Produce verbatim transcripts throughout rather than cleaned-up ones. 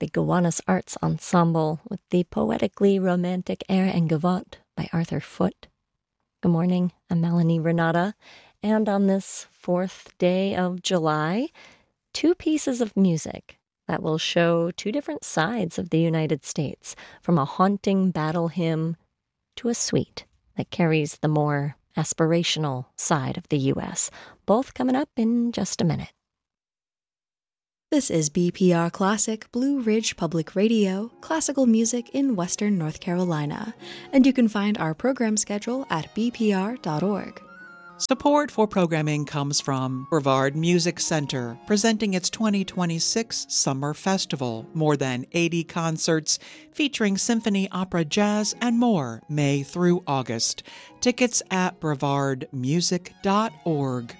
the Gowanus Arts Ensemble with the poetically romantic Air and Gavotte by Arthur Foote. Good morning, I'm Melanie Renata, and on this fourth day of July, two pieces of music that will show two different sides of the United States, from a haunting battle hymn to a suite that carries the more aspirational side of the U S, both coming up in just a minute. This is B P R Classic Blue Ridge Public Radio, classical music in Western North Carolina, and you can find our program schedule at b p r dot org. Support for programming comes from Brevard Music Center, presenting its twenty twenty-six Summer Festival. More than eighty concerts featuring symphony, opera, jazz, and more, May through August. Tickets at brevard music dot org.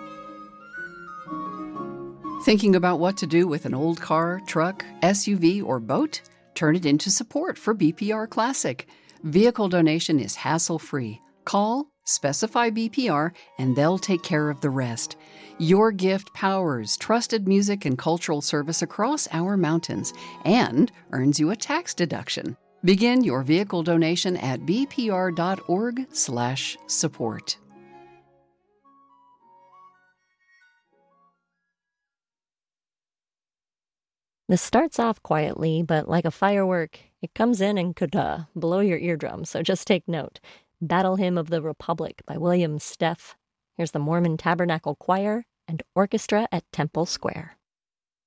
Thinking about what to do with an old car, truck, S U V, or boat? Turn it into support for B P R Classic. Vehicle donation is hassle-free. Call, specify B P R, and they'll take care of the rest. Your gift powers trusted music and cultural service across our mountains and earns you a tax deduction. Begin your vehicle donation at b p r dot org slash support. This starts off quietly, but like a firework, it comes in and could uh, blow your eardrum, so just take note. Battle Hymn of the Republic by William Steff. Here's the Mormon Tabernacle Choir and Orchestra at Temple Square.